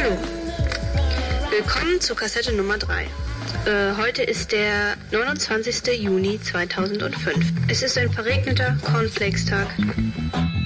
Hallo, willkommen zu Kassette Nummer 3. Heute ist der 29. Juni 2005. Es ist ein verregneter Cornflakes-Tag.